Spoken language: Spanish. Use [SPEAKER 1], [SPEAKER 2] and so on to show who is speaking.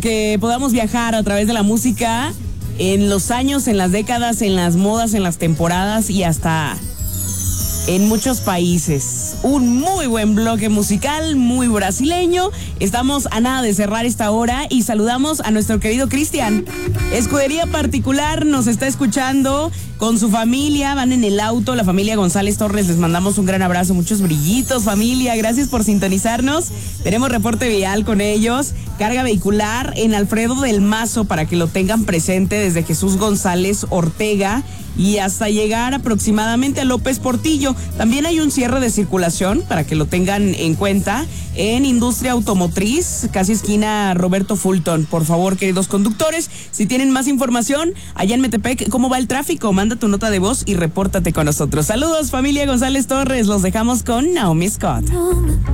[SPEAKER 1] Que podamos viajar a través de la música en los años, en las décadas, en las modas, en las temporadas y hasta en muchos países. Un muy buen bloque musical, muy brasileño. Estamos a nada de cerrar esta hora y saludamos a nuestro querido Cristian. Escudería Particular nos está escuchando con su familia, van en el auto, la familia González Torres, les mandamos un gran abrazo, muchos brillitos, familia, gracias por sintonizarnos. Tenemos reporte vial con ellos, carga vehicular en Alfredo del Mazo para que lo tengan presente desde Jesús González Ortega y hasta llegar aproximadamente a López Portillo. También hay un cierre de circulación para que lo tengan en cuenta en Industria Automotriz, casi esquina Roberto Fulton. Por favor, queridos conductores, si tienen más información, allá en Metepec, ¿cómo va el tráfico? Manda tu nota de voz y repórtate con nosotros. Saludos, familia González Torres, los dejamos con Naomi Scott.